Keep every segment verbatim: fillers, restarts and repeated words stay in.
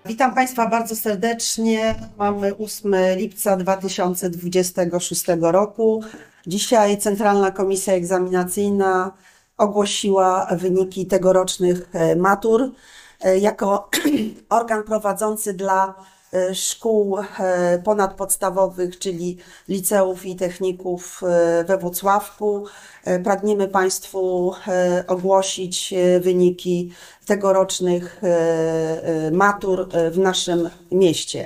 Witam Państwa bardzo serdecznie. Mamy ósmego lipca dwa tysiące dwudziestego szóstego roku. Dzisiaj Centralna Komisja Egzaminacyjna ogłosiła wyniki tegorocznych matur. Jako organ prowadzący dla szkół ponadpodstawowych, czyli liceów i techników we Włocławku, pragniemy Państwu ogłosić wyniki tegorocznych matur w naszym mieście.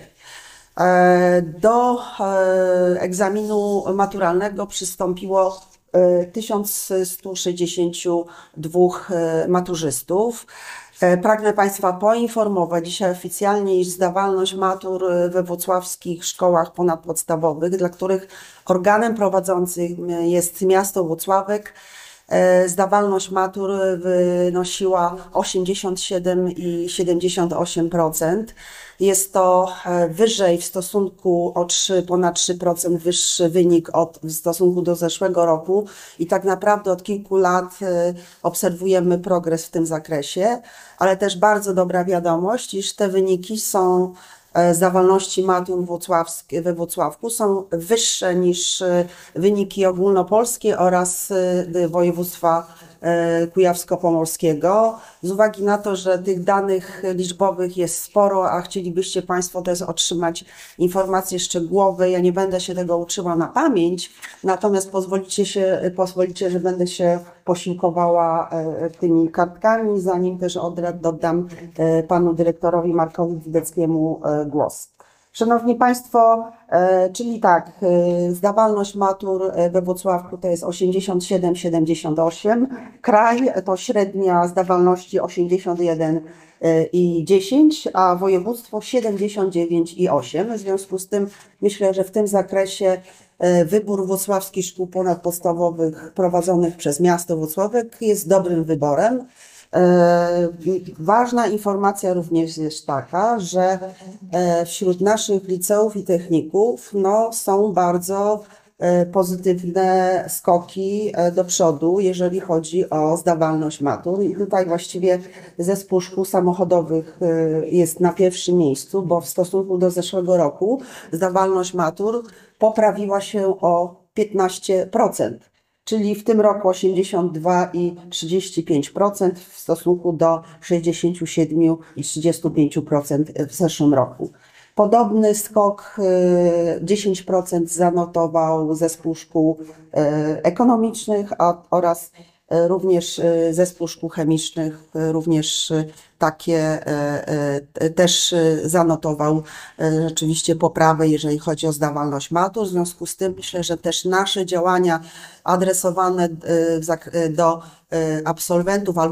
Do egzaminu maturalnego przystąpiło tysiąc sto sześćdziesiąt dwóch maturzystów. Pragnę Państwa poinformować dzisiaj oficjalnie, iż zdawalność matur we włocławskich szkołach ponadpodstawowych, dla których organem prowadzącym jest miasto Włocławek, zdawalność matur wynosiła osiemdziesiąt siedem i siedemdziesiąt osiem procent. Jest to wyżej w stosunku o trzy, ponad trzy procent wyższy wynik od, w stosunku do zeszłego roku i tak naprawdę od kilku lat obserwujemy progres w tym zakresie, ale też bardzo dobra wiadomość, iż te wyniki są zdawalności matur we Włocławku są wyższe niż wyniki ogólnopolskie oraz województwa kujawsko-pomorskiego. Z uwagi na to, że tych danych liczbowych jest sporo, a chcielibyście Państwo też otrzymać informacje szczegółowe, ja nie będę się tego uczyła na pamięć, natomiast pozwolicie, się, pozwolicie, że będę się posiłkowała tymi kartkami, zanim też oddam panu dyrektorowi Markowi Wideckiemu głos. Szanowni Państwo, czyli tak, zdawalność matur we Włocławku to jest osiemdziesiąt siedem przecinek siedemdziesiąt osiem, kraj to średnia zdawalności osiemdziesiąt jeden i dziesięć, a województwo siedemdziesiąt dziewięć i osiem. W związku z tym myślę, że w tym zakresie wybór włocławskich szkół ponadpodstawowych prowadzonych przez miasto Włocławek jest dobrym wyborem. Ważna informacja również jest taka, że wśród naszych liceów i techników no, są bardzo pozytywne skoki do przodu, jeżeli chodzi o zdawalność matur. I tutaj właściwie zespół szkół samochodowych jest na pierwszym miejscu, bo w stosunku do zeszłego roku zdawalność matur poprawiła się o piętnaście procent. Czyli w tym roku osiemdziesiąt dwa i trzydzieści pięć procent w stosunku do sześćdziesiąt siedem i trzydzieści pięć procent w zeszłym roku. Podobny skok dziesięć procent zanotował zespół szkół ekonomicznych a, oraz również zespół szkół chemicznych, również takie też zanotował rzeczywiście poprawę, jeżeli chodzi o zdawalność matur. W związku z tym myślę, że też nasze działania adresowane do absolwentów